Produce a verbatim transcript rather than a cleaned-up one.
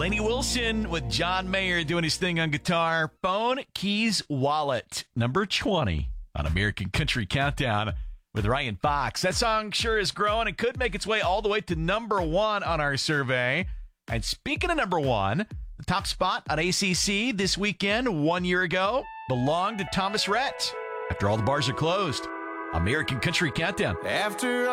Lainey Wilson with John Mayer doing his thing on guitar. Phone, Keys, Wallet. Number twenty on American Country Countdown with Ryan Fox. That song sure is growing. It could make its way all the way to number one on our survey. And speaking of number one, the top spot on A C C this weekend, one year ago, belonged to Thomas Rhett. After all the bars are closed, American Country Countdown. After